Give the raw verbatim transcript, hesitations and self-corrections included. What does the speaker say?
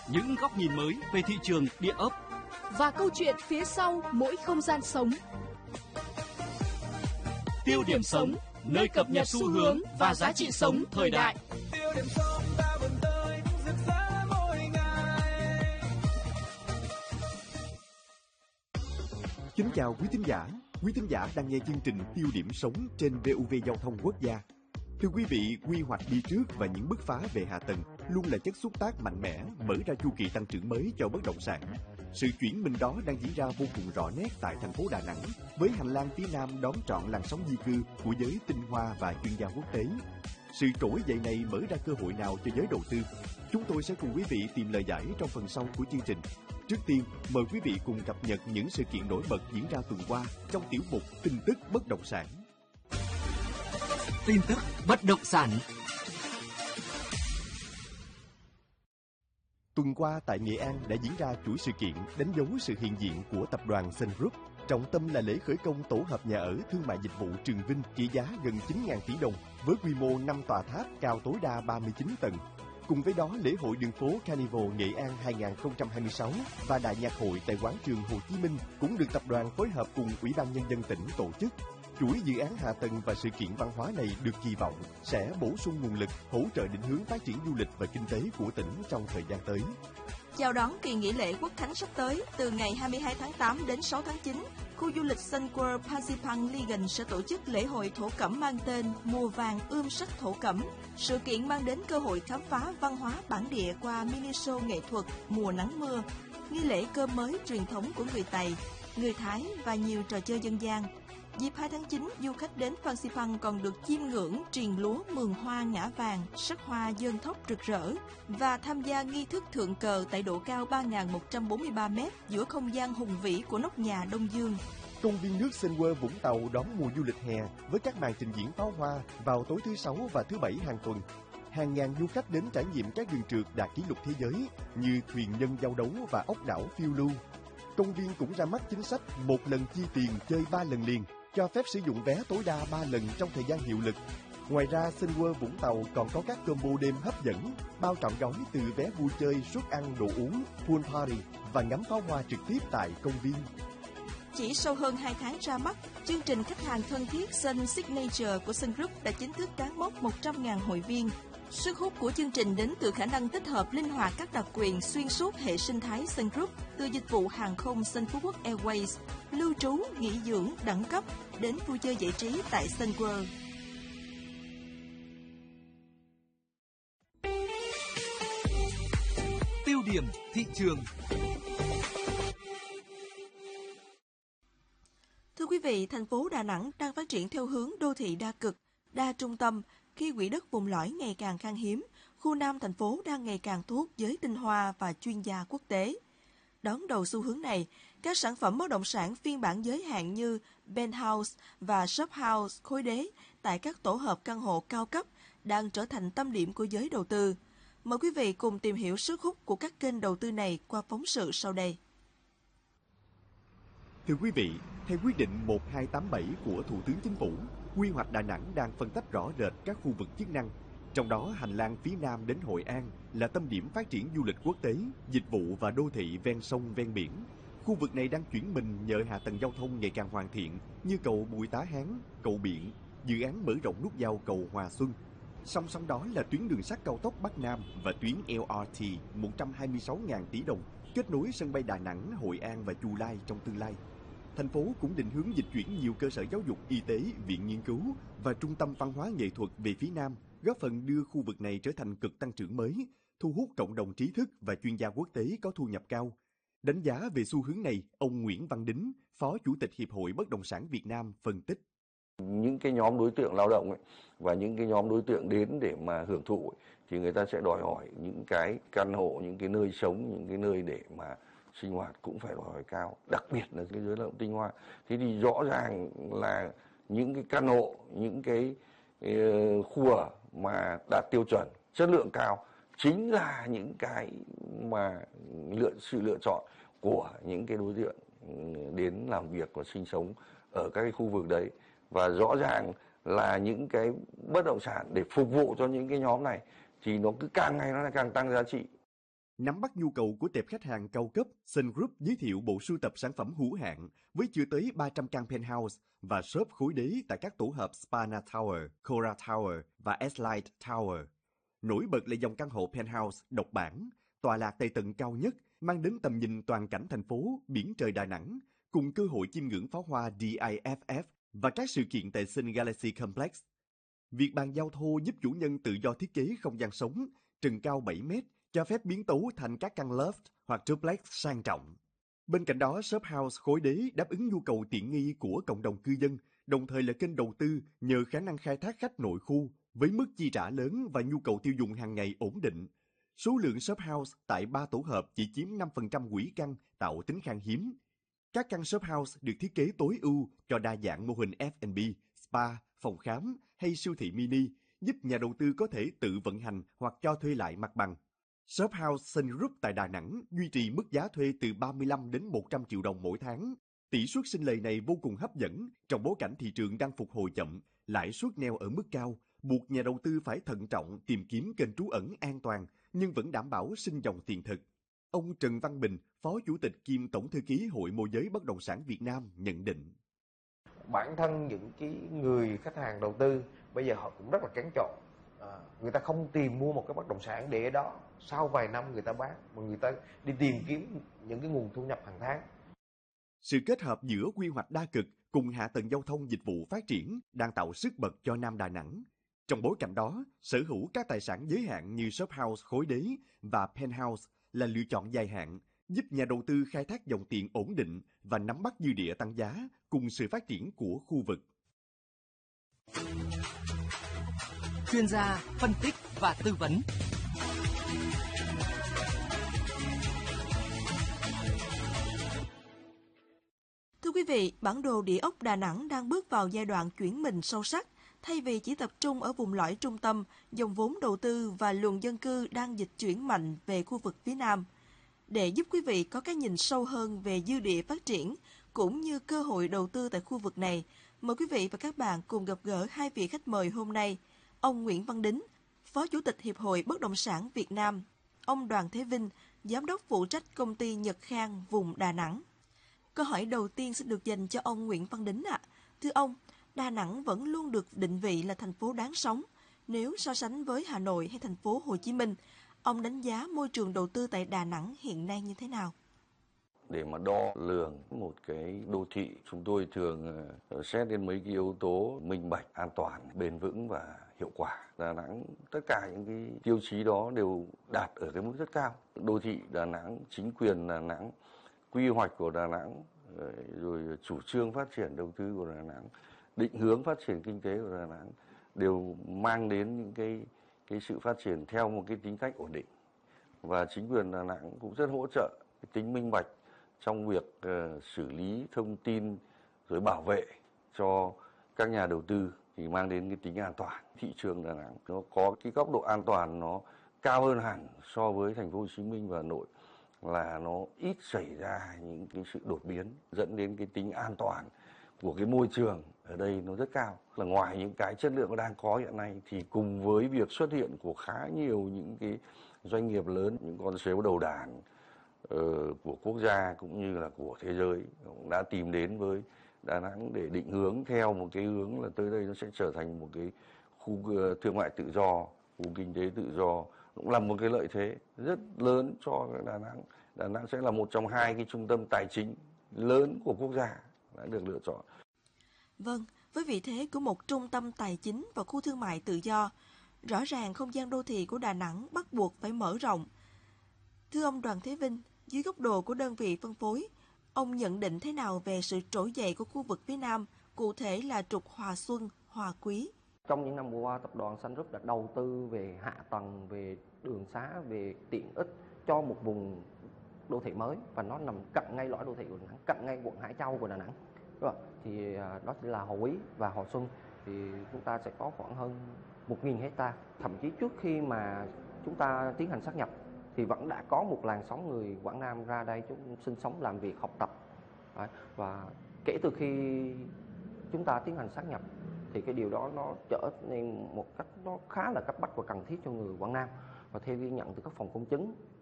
những góc nhìn mới về thị trường địa ốc và câu chuyện phía sau mỗi không gian sống. Tiêu điểm sống, nơi cập nhật xu hướng và giá trị sống thời đại. Tiêu điểm sống ta vươn tới rực rỡ mỗi ngày. Kính chào quý thính giả, quý thính giả đang nghe chương trình Tiêu điểm sống trên vê o vê Giao thông Quốc gia. Thưa quý vị, quy hoạch đi trước và những bứt phá về hạ tầng luôn là chất xúc tác mạnh mẽ mở ra chu kỳ tăng trưởng mới cho bất động sản. Sự chuyển mình đó đang diễn ra vô cùng rõ nét tại thành phố Đà Nẵng, với hành lang phía Nam đón trọn làn sóng di cư của giới tinh hoa và chuyên gia quốc tế. Sự trỗi dậy này mở ra cơ hội nào cho giới đầu tư? Chúng tôi sẽ cùng quý vị tìm lời giải trong phần sau của chương trình. Trước tiên, mời quý vị cùng cập nhật những sự kiện nổi bật diễn ra tuần qua trong tiểu mục tin tức bất động sản. Tin tức bất động sản. Tuần qua tại Nghệ An đã diễn ra chuỗi sự kiện đánh dấu sự hiện diện của tập đoàn Sun Group. Trọng tâm là lễ khởi công tổ hợp nhà ở thương mại dịch vụ Trường Vinh trị giá gần chín nghìn tỷ đồng với quy mô năm tòa tháp cao tối đa ba mươi chín tầng. Cùng với đó, lễ hội đường phố Carnival Nghệ An hai không hai sáu và Đại nhạc hội tại quảng trường Hồ Chí Minh cũng được tập đoàn phối hợp cùng Ủy ban Nhân dân tỉnh tổ chức. Chuỗi dự án hạ tầng và sự kiện văn hóa này được kỳ vọng sẽ bổ sung nguồn lực hỗ trợ định hướng phát triển du lịch và kinh tế của tỉnh trong thời gian tới. Chào đón kỳ nghỉ lễ Quốc khánh sắp tới, từ ngày hai mươi hai tháng tám đến sáu tháng chín, khu du lịch Sun World Pacific Legion sẽ tổ chức lễ hội thổ cẩm mang tên Mùa vàng ươm sắc thổ cẩm. Sự kiện mang đến cơ hội khám phá văn hóa bản địa qua mini show nghệ thuật Mùa nắng mưa, nghi lễ cơm mới truyền thống của người Tày, người Thái và nhiều trò chơi dân gian. Dịp hai tháng chín, du khách đến Phan Xipang còn được chiêm ngưỡng triền lúa mường hoa ngã vàng, sắc hoa dơn thóc rực rỡ và tham gia nghi thức thượng cờ tại độ cao ba nghìn một trăm bốn mươi ba mét giữa không gian hùng vĩ của nóc nhà Đông Dương. Công viên nước Sun World Vũng Tàu đón mùa du lịch hè với các màn trình diễn pháo hoa vào tối thứ Sáu và thứ Bảy hàng tuần. Hàng ngàn du khách đến trải nghiệm các đường trượt đạt kỷ lục thế giới như thuyền nhân giao đấu và ốc đảo phiêu lưu. Công viên cũng ra mắt chính sách một lần chi tiền chơi ba lần liền, cho phép sử dụng vé tối đa ba lần trong thời gian hiệu lực. Ngoài ra, Sun World Vũng Tàu còn có các combo đêm hấp dẫn, bao trọn gói từ vé vui chơi, suất ăn, đồ uống, pool party và ngắm pháo hoa trực tiếp tại công viên. Chỉ sau hơn hai tháng ra mắt, chương trình khách hàng thân thiết Sun Signature của Sun Group đã chính thức cán mốc một trăm nghìn hội viên. Sức hút của chương trình đến từ khả năng tích hợp linh hoạt các đặc quyền xuyên suốt hệ sinh thái Sun Group, từ dịch vụ hàng không Sun Phú Quốc Airways, lưu trú, nghỉ dưỡng đẳng cấp đến vui chơi giải trí tại Sun World. Tiêu điểm thị trường. Thưa quý vị, thành phố Đà Nẵng đang phát triển theo hướng đô thị đa cực, đa trung tâm. Khi quỹ đất vùng lõi ngày càng khan hiếm, khu Nam thành phố đang ngày càng thu hút giới tinh hoa và chuyên gia quốc tế. Đón đầu xu hướng này, các sản phẩm bất động sản phiên bản giới hạn như penthouse và shophouse khối đế tại các tổ hợp căn hộ cao cấp đang trở thành tâm điểm của giới đầu tư. Mời quý vị cùng tìm hiểu sức hút của các kênh đầu tư này qua phóng sự sau đây. Thưa quý vị, theo quyết định một nghìn hai trăm tám mươi bảy của Thủ tướng Chính phủ, quy hoạch Đà Nẵng đang phân tách rõ rệt các khu vực chức năng. Trong đó, hành lang phía Nam đến Hội An là tâm điểm phát triển du lịch quốc tế, dịch vụ và đô thị ven sông ven biển. Khu vực này đang chuyển mình nhờ hạ tầng giao thông ngày càng hoàn thiện như cầu Bùi Tá Hán, cầu Biện, dự án mở rộng nút giao cầu Hòa Xuân. Song song đó là tuyến đường sắt cao tốc Bắc Nam và tuyến L R T một trăm hai mươi sáu nghìn tỷ đồng kết nối sân bay Đà Nẵng, Hội An và Chu Lai trong tương lai. Thành phố cũng định hướng dịch chuyển nhiều cơ sở giáo dục, y tế, viện nghiên cứu và trung tâm văn hóa nghệ thuật về phía Nam, góp phần đưa khu vực này trở thành cực tăng trưởng mới, thu hút cộng đồng trí thức và chuyên gia quốc tế có thu nhập cao. Đánh giá về xu hướng này, ông Nguyễn Văn Đính, Phó Chủ tịch Hiệp hội Bất động sản Việt Nam phân tích. Những cái nhóm đối tượng lao động ấy, và những cái nhóm đối tượng đến để mà hưởng thụ ấy, thì người ta sẽ đòi hỏi những cái căn hộ, những cái nơi sống, những cái nơi để mà sinh hoạt cũng phải đòi hỏi cao, đặc biệt là cái giới lao động tinh hoa. Thế thì rõ ràng là những cái căn hộ, những cái uh, khu ở mà đạt tiêu chuẩn, chất lượng cao chính là những cái mà lựa sự lựa chọn của những cái đối tượng đến làm việc và sinh sống ở các cái khu vực đấy. Và rõ ràng là những cái bất động sản để phục vụ cho những cái nhóm này thì nó cứ càng ngày nó lại càng tăng giá trị. Nắm bắt nhu cầu của tệp khách hàng cao cấp, Sun Group giới thiệu bộ sưu tập sản phẩm hữu hạn với chưa tới ba trăm căn penthouse và shop khối đế tại các tổ hợp Spana Tower, Cora Tower và S-Light Tower. Nổi bật là dòng căn hộ penthouse độc bản, tọa lạc tại tầng cao nhất, mang đến tầm nhìn toàn cảnh thành phố, biển trời Đà Nẵng, cùng cơ hội chiêm ngưỡng pháo hoa đê i ép ép và các sự kiện tại Sun Galaxy Complex. Việc bàn giao thô giúp chủ nhân tự do thiết kế không gian sống, trần cao bảy mét, cho phép biến tấu thành các căn loft hoặc duplex sang trọng. Bên cạnh đó, shop house khối đế đáp ứng nhu cầu tiện nghi của cộng đồng cư dân, đồng thời là kênh đầu tư nhờ khả năng khai thác khách nội khu với mức chi trả lớn và nhu cầu tiêu dùng hàng ngày ổn định. Số lượng shop house tại ba tổ hợp chỉ chiếm năm phần trăm quỹ căn, tạo tính khan hiếm. Các căn shop house được thiết kế tối ưu cho đa dạng mô hình ép and bê, spa, phòng khám hay siêu thị mini, giúp nhà đầu tư có thể tự vận hành hoặc cho thuê lại mặt bằng. Shop House Sun Group tại Đà Nẵng duy trì mức giá thuê từ ba mươi lăm đến một trăm triệu đồng mỗi tháng. Tỷ suất sinh lời này vô cùng hấp dẫn trong bối cảnh thị trường đang phục hồi chậm, lãi suất neo ở mức cao, buộc nhà đầu tư phải thận trọng tìm kiếm kênh trú ẩn an toàn nhưng vẫn đảm bảo sinh dòng tiền thực. Ông Trần Văn Bình, Phó Chủ tịch kiêm Tổng thư ký Hội Môi giới Bất động sản Việt Nam nhận định. Bản thân những cái người khách hàng đầu tư bây giờ họ cũng rất là kén chọn. À, người ta không tìm mua một cái bất động sản để ở đó sau vài năm người ta bán, mà người ta đi tìm kiếm những cái nguồn thu nhập hàng tháng. Sự kết hợp giữa quy hoạch đa cực cùng hạ tầng giao thông dịch vụ phát triển đang tạo sức bật cho Nam Đà Nẵng. Trong bối cảnh đó, sở hữu các tài sản giới hạn như shop house khối đế và penthouse là lựa chọn dài hạn, giúp nhà đầu tư khai thác dòng tiền ổn định và nắm bắt dư địa tăng giá cùng sự phát triển của khu vực. Chuyên gia phân tích và tư vấn. Thưa quý vị, bản đồ địa ốc Đà Nẵng đang bước vào giai đoạn chuyển mình sâu sắc. Thay vì chỉ tập trung ở vùng lõi trung tâm, dòng vốn đầu tư và luồng dân cư đang dịch chuyển mạnh về khu vực phía Nam. Để giúp quý vị có cái nhìn sâu hơn về dư địa phát triển, cũng như cơ hội đầu tư tại khu vực này, mời quý vị và các bạn cùng gặp gỡ hai vị khách mời hôm nay. Ông Nguyễn Văn Đính, Phó Chủ tịch Hiệp hội Bất động sản Việt Nam, ông Đoàn Thế Vinh, Giám đốc phụ trách công ty Nhật Khang vùng Đà Nẵng. Câu hỏi đầu tiên sẽ được dành cho ông Nguyễn Văn Đính ạ. À. Thưa ông, Đà Nẵng vẫn luôn được định vị là thành phố đáng sống. Nếu so sánh với Hà Nội hay thành phố Hồ Chí Minh, ông đánh giá môi trường đầu tư tại Đà Nẵng hiện nay như thế nào? Để mà đo lường một cái đô thị, chúng tôi thường xét đến mấy cái yếu tố minh bạch, an toàn, bền vững và hiệu quả. Đà Nẵng, tất cả những cái tiêu chí đó đều đạt ở cái mức rất cao. Đô thị Đà Nẵng, chính quyền Đà Nẵng, quy hoạch của Đà Nẵng, rồi chủ trương phát triển đầu tư của Đà Nẵng, định hướng phát triển kinh tế của Đà Nẵng đều mang đến những cái cái sự phát triển theo một cái tính cách ổn định. Và chính quyền Đà Nẵng cũng rất hỗ trợ cái tính minh bạch trong việc uh, xử lý thông tin rồi bảo vệ cho các nhà đầu tư thì mang đến cái tính an toàn. Thị trường Đà Nẵng nó có cái góc độ an toàn nó cao hơn hẳn so với thành phố Hồ Chí Minh và Hà Nội, là nó ít xảy ra những cái sự đột biến dẫn đến cái tính an toàn của cái môi trường ở đây nó rất cao. Là ngoài những cái chất lượng đang có hiện nay thì cùng với việc xuất hiện của khá nhiều những cái doanh nghiệp lớn, những con sếu đầu đàn uh, của quốc gia cũng như là của thế giới cũng đã tìm đến với Đà Nẵng để định hướng theo một cái hướng là tới đây nó sẽ trở thành một cái khu thương mại tự do, khu kinh tế tự do, cũng là một cái lợi thế rất lớn cho Đà Nẵng. Đà Nẵng sẽ là một trong hai cái trung tâm tài chính lớn của quốc gia đã được lựa chọn. Vâng, với vị thế của một trung tâm tài chính và khu thương mại tự do, rõ ràng không gian đô thị của Đà Nẵng bắt buộc phải mở rộng. Thưa ông Đoàn Thế Vinh, dưới góc độ của đơn vị phân phối, ông nhận định thế nào về sự trỗi dậy của khu vực phía Nam, cụ thể là trục Hòa Xuân, Hòa Quý? Trong những năm vừa qua, tập đoàn Sun Group đã đầu tư về hạ tầng, về đường xá, về tiện ích cho một vùng đô thị mới, và nó nằm cận ngay lõi đô thị của Đà Nẵng, cận ngay quận Hải Châu của Đà Nẵng. Đúng không? Thì đó sẽ là Hòa Quý và Hòa Xuân. Thì chúng ta sẽ có khoảng hơn một nghìn hecta. Thậm chí trước khi mà chúng ta tiến hành sát nhập thì vẫn đã có một làn sóng người Quảng Nam ra đây chúng sinh sống, làm việc, học tập. Đấy. Và kể từ khi chúng ta tiến hành sát nhập thì cái điều đó nó trở nên một cách nó khá là cấp bách và cần thiết cho người Quảng Nam. Và theo ghi nhận từ các phòng công chứng